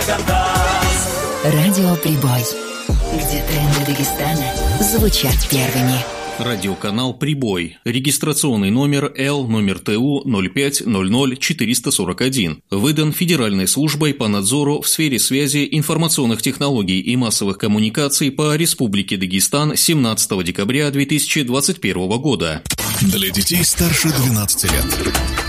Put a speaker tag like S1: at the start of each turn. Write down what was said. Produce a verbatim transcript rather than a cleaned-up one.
S1: Радио Прибой, где тренды Дагестана звучат первыми.
S2: Радиоканал «Прибой». Регистрационный номер Л номер Т У ноль пять ноль ноль четыреста сорок один. Выдан Федеральной службой по надзору в сфере связи, информационных технологий и массовых коммуникаций по Республике Дагестан семнадцатого декабря две тысячи двадцать первого года.
S3: Для детей старше двенадцати лет.